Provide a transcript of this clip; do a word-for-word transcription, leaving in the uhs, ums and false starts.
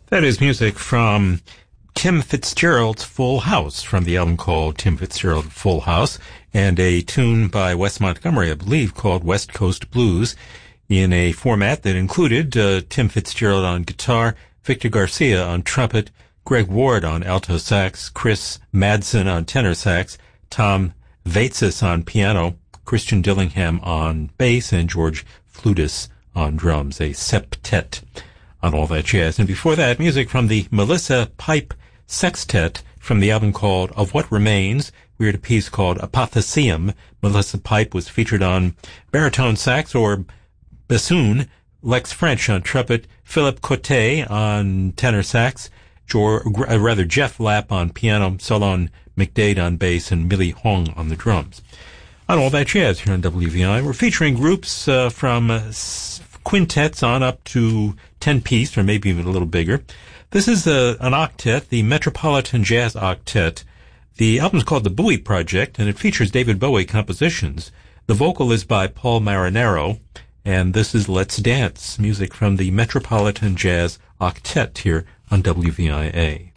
That is music from Tim Fitzgerald's Full House, from the album called Tim Fitzgerald Full House, and a tune by Wes Montgomery, I believe, called West Coast Blues, in a format that included uh, Tim Fitzgerald on guitar, Victor Garcia on trumpet, Greg Ward on alto sax, Chris Madsen on tenor sax, Tom Vaitsis on piano, Christian Dillingham on bass, and George Flutis on drums, a septet on all that jazz. And before that, music from the Melissa Pipe Sextet from the album called Of What Remains. We heard a piece called Apotheosium. Melissa Pipe was featured on baritone sax or bassoon, Lex French on trumpet, Philip Cote on tenor sax, George, uh, rather Jeff Lapp on piano, Solon McDade on bass, and Millie Hong on the drums. On all that jazz here on W V I, we're featuring groups uh, from uh, quintets on up to ten-piece, or maybe even a little bigger. This is a, an octet, the Metropolitan Jazz Octet. The album's called The Bowie Project, and it features David Bowie compositions. The vocal is by Paul Marinaro, and this is Let's Dance, music from the Metropolitan Jazz Octet here on W V I A.